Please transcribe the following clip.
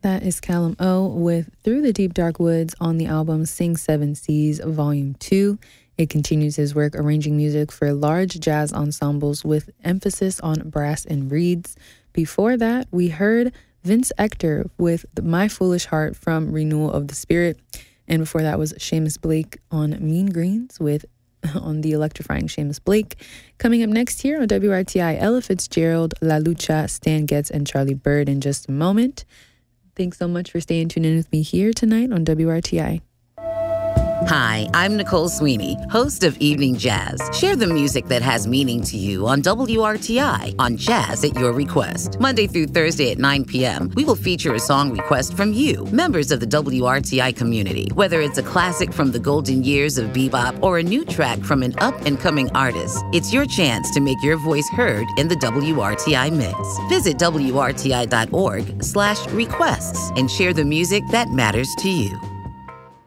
that is Callum O with Through the Deep Dark Woods on the album Sing Seven Seas Volume 2. It continues his work arranging music for large jazz ensembles with emphasis on brass and reeds. Before that, we heard Vince Ector with My Foolish Heart from Renewal of the Spirit. And before that was Seamus Blake on Mean Greens on the electrifying Seamus Blake. Coming up next here on WRTI, Ella Fitzgerald, La Lucha, Stan Getz, and Charlie Bird in just a moment. Thanks so much for staying tuned in with me here tonight on WRTI. Hi, I'm Nicole Sweeney, host of Evening Jazz. Share the music that has meaning to you on WRTI on Jazz at Your Request. Monday through Thursday at 9 p.m., we will feature a song request from you, members of the WRTI community. Whether it's a classic from the golden years of bebop or a new track from an up-and-coming artist, it's your chance to make your voice heard in the WRTI mix. Visit WRTI.org/requests and share the music that matters to you.